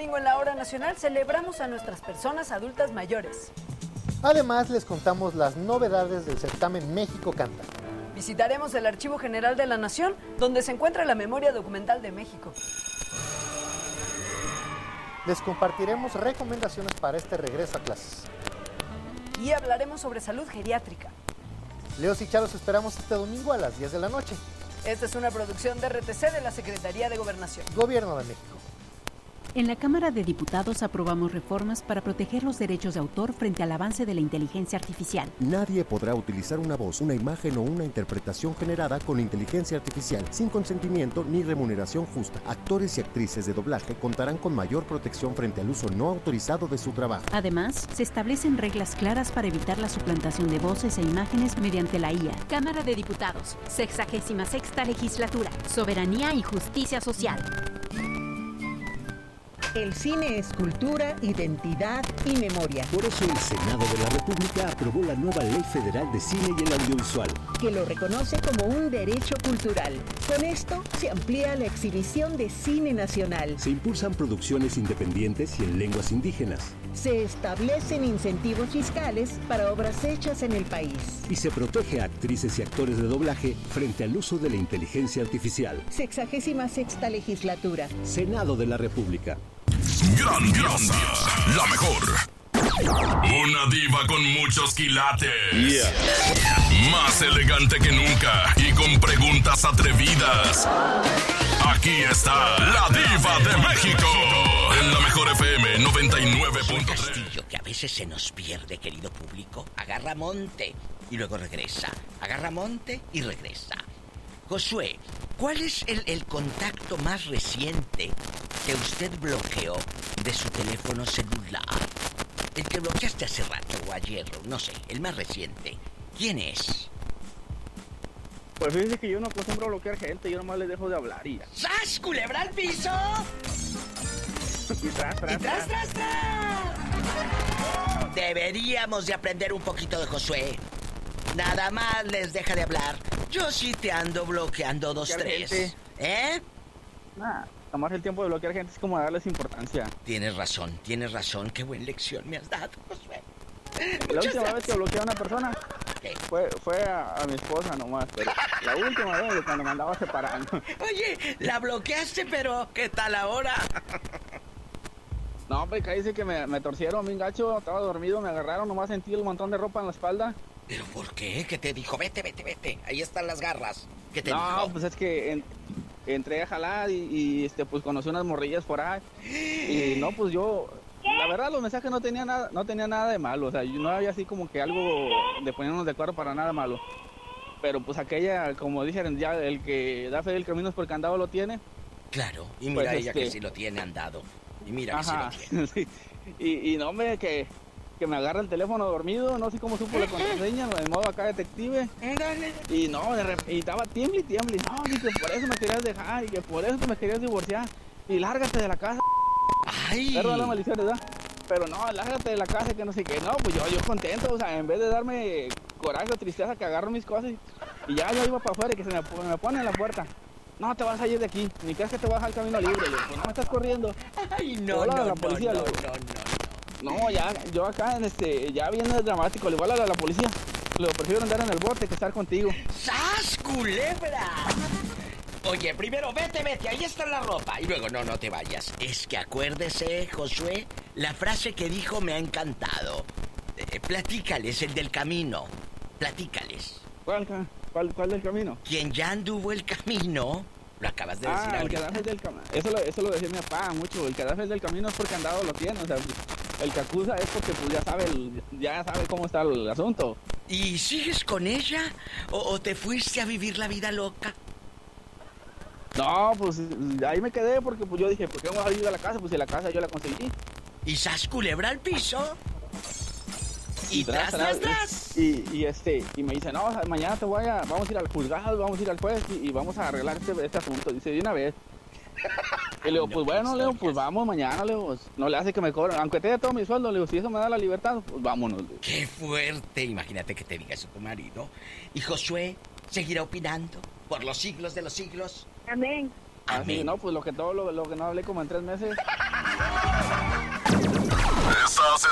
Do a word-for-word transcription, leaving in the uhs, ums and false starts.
domingo en la Hora Nacional celebramos a nuestras personas adultas mayores. Además, les contamos las novedades del certamen México Canta. Visitaremos el Archivo General de la Nación, donde se encuentra la memoria documental de México. Les compartiremos recomendaciones para este regreso a clases. Y hablaremos sobre salud geriátrica. Leos y Charos esperamos este domingo a las diez de la noche. Esta es una producción de R T C de la Secretaría de Gobernación. Gobierno de México. En la Cámara de Diputados aprobamos reformas para proteger los derechos de autor frente al avance de la inteligencia artificial. Nadie podrá utilizar una voz, una imagen o una interpretación generada con inteligencia artificial sin consentimiento ni remuneración justa. Actores y actrices de doblaje contarán con mayor protección frente al uso no autorizado de su trabajo. Además, se establecen reglas claras para evitar la suplantación de voces e imágenes mediante la I A. Cámara de Diputados, sexagésima sexta legislatura, soberanía y justicia social. El cine es cultura, identidad y memoria. Por eso el Senado de la República aprobó la nueva Ley Federal de Cine y el Audiovisual, que lo reconoce como un derecho cultural. Con esto se amplía la exhibición de cine nacional. Se impulsan producciones independientes y en lenguas indígenas. Se establecen incentivos fiscales para obras hechas en el país. Y se protege a actrices y actores de doblaje frente al uso de la inteligencia artificial. Sexagésima sexta legislatura. Senado de la República. Grandiosa, la mejor. Una diva con muchos quilates. Yeah. Más elegante que nunca y con preguntas atrevidas. Aquí está la Diva de México. En la mejor F M noventa y nueve punto tres. Castillo que a veces se nos pierde, querido público. Agarra monte y luego regresa. Agarra monte y regresa. Josué, ¿cuál es el, el contacto más reciente que usted bloqueó de su teléfono celular? El que bloqueaste hace rato o ayer, no sé, el más reciente. ¿Quién es? Pues fíjese que yo no acostumbro a bloquear gente, yo nomás les dejo de hablar y ya. ¡Sas, culebra al piso! Y tras, tras, y tras, tras, tras. Deberíamos de aprender un poquito de Josué. Nada más les deja de hablar. Yo sí te ando bloqueando dos, tres. Gente. ¿Eh? Nah, tomar el tiempo de bloquear gente es como darles importancia. Tienes razón, tienes razón. Qué buena lección me has dado, Josué. La Muchas última gracias. vez que bloqueé a una persona ¿Qué? fue, fue a, a mi esposa nomás, pero la última vez cuando me andaba separando. Oye, la bloqueaste, pero ¿qué tal ahora? No, pues dice que me, me torcieron bien gacho, estaba dormido, me agarraron, nomás sentí un montón de ropa en la espalda. ¿Pero por qué? ¿Qué te dijo? Vete, vete, vete. Ahí están las garras. ¿Qué te no, dijo? No, pues es que en, entré a jalar y, y este pues conocí unas morrillas por ahí. Y no, pues yo... La verdad, los mensajes no tenían nada, no tenía nada de malo. O sea, no había así como que algo de ponernos de acuerdo para nada malo. Pero pues aquella, como dijeron, ya el que da fe del camino es porque andado lo tiene. Claro, y mira pues ella este... que sí lo tiene andado. Y mira Ajá, que sí lo tiene. Sí. Y, y no, hombre, que... que me agarra el teléfono dormido, no sé cómo supo la contraseña, en modo acá detective. Y no, de repente, y estaba tiemble y tiemble. No, y que por eso me querías dejar, y que por eso me querías divorciar. Y lárgate de la casa. Ay. Perdón la maldición, ¿verdad? Pero no, lárgate de la casa, que no sé qué. No, pues yo, yo contento, o sea, en vez de darme coraje o tristeza, que agarro mis cosas y, y ya yo iba para afuera y que se me, me pone en la puerta. No te vas a ir de aquí, ni crees que te voy a dejar el camino libre. Yo, pues no me estás corriendo. Ay, no, no, la policía, no, no, lo, no, no. No, ya, yo acá, en este, ya viene dramático, le igual a la, a la policía. Lo prefiero andar en el bote que estar contigo. ¡Sas, culebra! Oye, primero vete, vete, ahí está la ropa. Y luego, no, no te vayas. Es que acuérdese, Josué, la frase que dijo me ha encantado. Eh, platícales, el del camino. Platícales. ¿Cuál, cuál, cuál del camino? Quien ya anduvo el camino... Lo acabas de decir ah, ahorita. el cadáver del camino. Eso lo, eso lo decía mi papá mucho. El cadáver del camino es porque andado lo tiene. O sea, el que acusa es porque pues ya sabe, el, ya sabe cómo está el asunto. ¿Y sigues con ella? ¿O, o te fuiste a vivir la vida loca? No, pues ahí me quedé porque pues yo dije, ¿por qué vamos a ir a la casa? Pues si la casa yo la conseguí. ¿Y sas culebra al piso? Y tras, tras, tras. Y, y este, y me dice, no, mañana te voy a, vamos a ir al juzgado, vamos a ir al juez y, y vamos a arreglar este, este asunto. Dice, de una vez. Y le digo, pues bueno, le digo, pues vamos mañana, le digo, no le hace que me cobren, aunque te dé todo mi sueldo, le digo, si eso me da la libertad, pues vámonos. Qué fuerte, imagínate que te diga eso tu marido. Y Josué seguirá opinando por los siglos de los siglos. Amén. Amén. Así, no, pues lo que todo, lo, lo que no hablé como en tres meses.